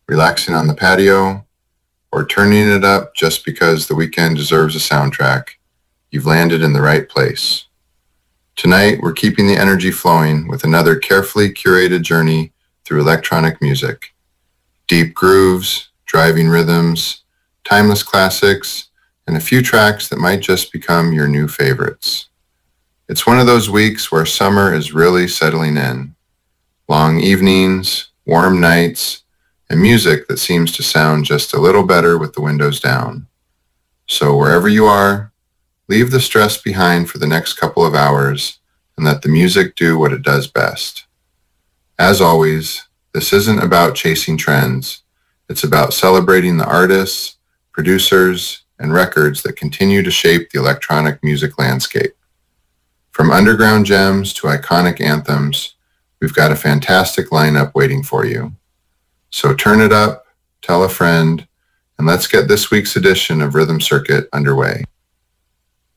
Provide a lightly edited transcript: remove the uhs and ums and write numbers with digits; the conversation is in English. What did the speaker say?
relaxing on the patio, or turning it up just because the weekend deserves a soundtrack, you've landed in the right place. Tonight, we're keeping the energy flowing with another carefully curated journey through electronic music. Deep grooves, driving rhythms, timeless classics, and a few tracks that might just become your new favorites. It's one of those weeks where summer is really settling in. Long evenings, warm nights, and music that seems to sound just a little better with the windows down. So wherever you are, leave the stress behind for the next couple of hours and let the music do what it does best. As always, this isn't about chasing trends. It's about celebrating the artists, producers, and records that continue to shape the electronic music landscape. From underground gems to iconic anthems, we've got a fantastic lineup waiting for you. So turn it up, tell a friend, and let's get this week's edition of Rhythm Circuit underway.